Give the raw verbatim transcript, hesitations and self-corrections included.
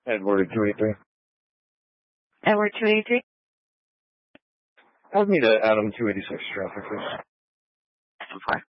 Edward two eighty-three. Edward two eighty-three. I'll need a Adam two eighty-six traffic, please. F four.